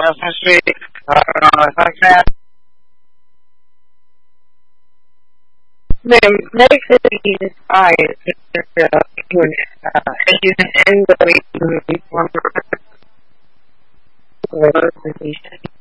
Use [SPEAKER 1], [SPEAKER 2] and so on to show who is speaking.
[SPEAKER 1] essentially, like that.
[SPEAKER 2] The medically inspired and the way to reform organization.